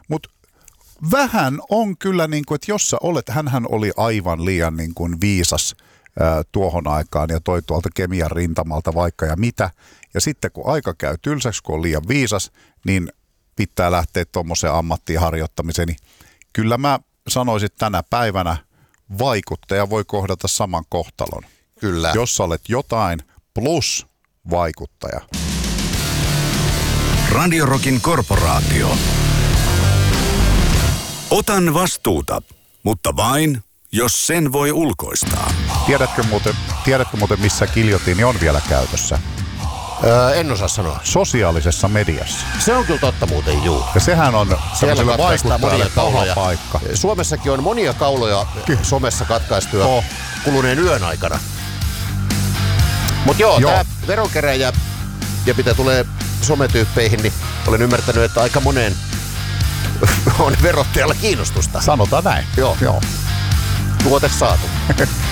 Mutta vähän on kyllä, niin kuin, että jos sä olet, hänhän oli aivan liian niin kuin viisas tuohon aikaan ja toi tuolta kemian rintamalta vaikka ja mitä. Ja sitten kun aika käy tylsäksi, kun on liian viisas, niin pitää lähteä tuommoiseen ammattiin harjoittamiseen. Niin kyllä mä sanoisin, että tänä päivänä vaikuttaja voi kohdata saman kohtalon. Kyllä. Jos sä olet jotain plus vaikuttaja. Radio Rockin korporaatio. Otan vastuuta, mutta vain, jos sen voi ulkoistaa. Tiedätkö muuten, missä giljotiini on vielä käytössä? En osaa sanoa. Sosiaalisessa mediassa. Se on kyllä totta muuten, juu. Ja sehän on sellaiselle katkaistaan vaikuttajalle paha kauloja. paikka. Suomessakin on monia kauloja somessa katkaistuja kuluneen yön aikana. Mutta joo, tämä veronkeräjä ja mitä tulee sometyyppeihin, niin olen ymmärtänyt, että aika moneen on verottajalla kiinnostusta. Sanotaan näin. Joo. Tuote saatu.